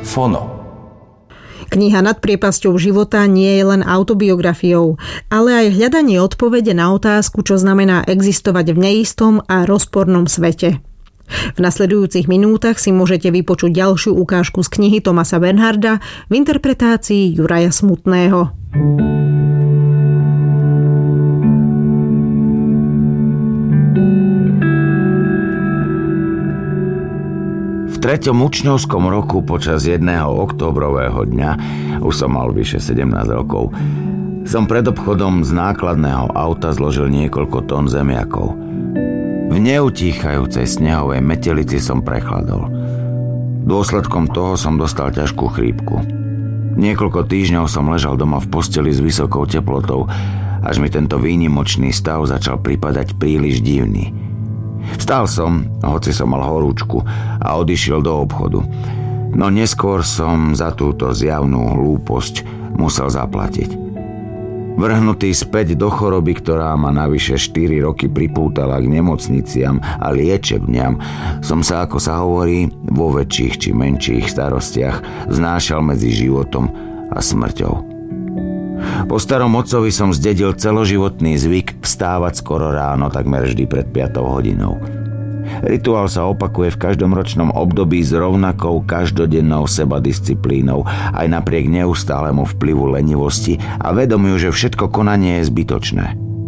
Fono. Kniha Nad priepasťou života nie je len autobiografiou, ale aj hľadanie odpovede na otázku, čo znamená existovať v neistom a rozpornom svete. V nasledujúcich minútach si môžete vypočuť ďalšiu ukážku z knihy Thomasa Bernharda v interpretácii Juraja Smutného. V 3. učňovskom roku počas jedného októbrového dňa, už som mal vyše 17 rokov, som pred obchodom z nákladného auta zložil niekoľko tón zemiakov. V neutíchajúcej snehovej metelici som prechladol. Dôsledkom toho som dostal ťažkú chrípku. Niekoľko týždňov som ležal doma v posteli s vysokou teplotou, až mi tento výnimočný stav začal pripadať príliš divný. Vstal som, hoci som mal horúčku, a odišiel do obchodu. No neskôr som za túto zjavnú hlúposť musel zaplatiť. Vrhnutý späť do choroby, ktorá ma navyše 4 roky pripútala k nemocniciam a liečebniam, som sa, ako sa hovorí, vo väčších či menších starostiach znášal medzi životom a smrťou. Po starom otcovi som zdedil celoživotný zvyk vstávať skoro ráno, takmer vždy pred 5 hodinou. Rituál sa opakuje v každom ročnom období s rovnakou každodennou sebadisciplínou, aj napriek neustálemu vplyvu lenivosti a vedomiu, že všetko konanie je zbytočné.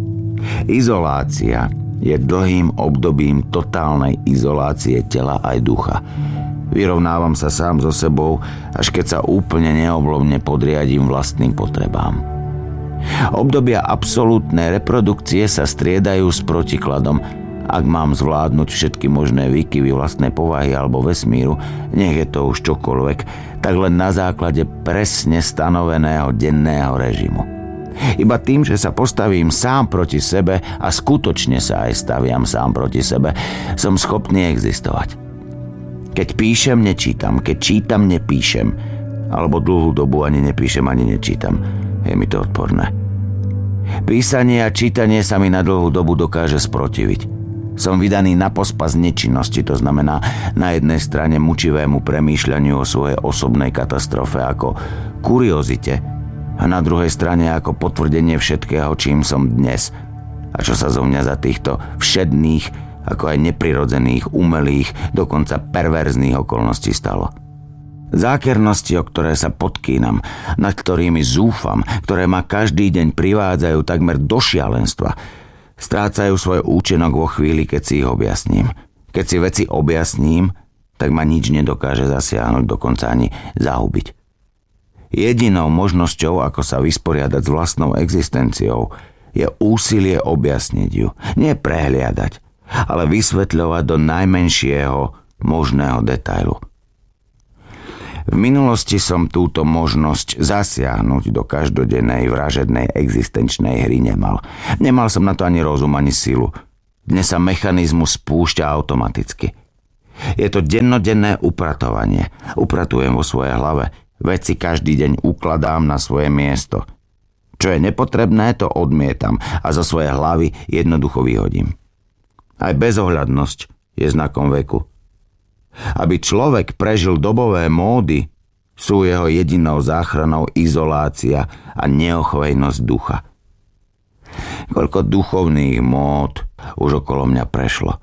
Izolácia je dlhým obdobím totálnej izolácie tela aj ducha. Vyrovnávam sa sám so sebou, až keď sa úplne neoblomne podriadím vlastným potrebám. Obdobia absolútnej reprodukcie sa striedajú s protikladom. Ak mám zvládnuť všetky možné výkyvy vlastnej povahy alebo vesmíru, nech je to už čokoľvek, tak len na základe presne stanoveného denného režimu. Iba tým, že sa postavím sám proti sebe a skutočne sa aj staviam sám proti sebe, som schopný existovať. Keď píšem, nečítam. Keď čítam, nepíšem. Alebo dlhú dobu ani nepíšem, ani nečítam. Je mi to odporné. Písanie a čítanie sa mi na dlhú dobu dokáže sprotiviť. Som vydaný na pospas nečinnosti, to znamená na jednej strane mučivému premýšľaniu o svojej osobnej katastrofe ako kuriozite a na druhej strane ako potvrdenie všetkého, čím som dnes a čo sa zo mňa za týchto všedných ako aj neprirodzených, umelých, dokonca perverzných okolností stalo. Zákernosti, o ktoré sa podkýnam, nad ktorými zúfam, ktoré ma každý deň privádzajú takmer do šialenstva, strácajú svoj účinok vo chvíli, keď si ich objasním. Keď si veci objasním, tak ma nič nedokáže zasiahnuť, dokonca ani zahubiť. Jedinou možnosťou, ako sa vysporiadať s vlastnou existenciou, je úsilie objasniť ju, nie prehliadať, ale vysvetľovať do najmenšieho možného detailu. V minulosti som túto možnosť zasiahnuť do každodennej vražednej existenčnej hry nemal. Nemal som na to ani rozum, ani silu. Dnes sa mechanizmus spúšťa automaticky. Je to dennodenné upratovanie. Upratujem vo svojej hlave. Veci každý deň ukladám na svoje miesto. Čo je nepotrebné, to odmietam a zo svojej hlavy jednoducho vyhodím. Aj bezohľadnosť je znakom veku. Aby človek prežil dobové módy, sú jeho jedinou záchranou izolácia a neochvejnosť ducha. Koľko duchovných mód už okolo mňa prešlo.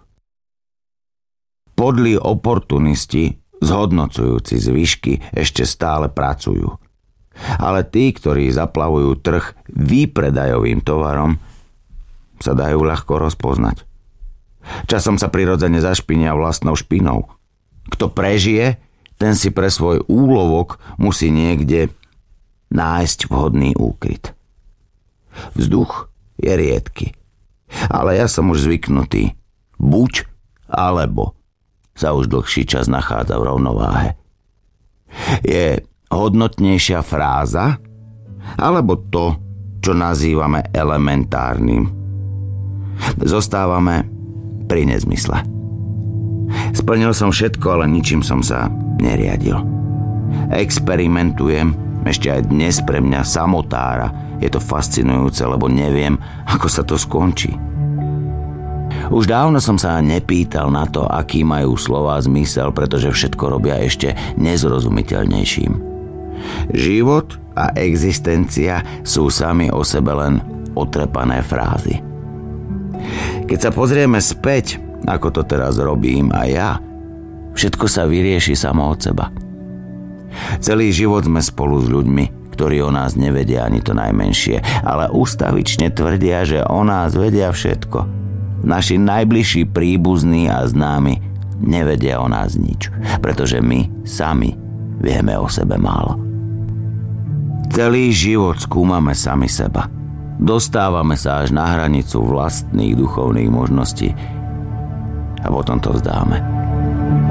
Podlí oportunisti, zhodnocujúci zvyšky, ešte stále pracujú. Ale tí, ktorí zaplavujú trh výpredajovým tovarom, sa dajú ľahko rozpoznať. Časom sa prirodzene zašpinia vlastnou špinou. Kto prežije, ten si pre svoj úlovok musí niekde nájsť vhodný úkryt. Vzduch je riedky, ale ja som už zvyknutý. Buď alebo sa už dlhší čas nachádza v rovnováhe. Je hodnotnejšia fráza alebo to, čo nazývame elementárnym. Zostávame pri nezmysle. Splnil som všetko, ale ničím som sa neriadil. Experimentujem, ešte aj dnes pre mňa samotára. Je to fascinujúce, lebo neviem, ako sa to skončí. Už dávno som sa nepýtal na to, aký majú slová zmysel, pretože všetko robia ešte nezrozumiteľnejším. Život a existencia sú sami o sebe len otrepané frázy. Keď sa pozrieme späť, ako to teraz robím aj ja, všetko sa vyrieši samo od seba. Celý život sme spolu s ľuďmi, ktorí o nás nevedia ani to najmenšie, ale ustavične tvrdia, že o nás vedia všetko. Naši najbližší príbuzní a známi nevedia o nás nič, pretože my sami vieme o sebe málo. Celý život skúmame sami seba. Dostávame sa až na hranicu vlastných duchovných možností a potom to vzdáme.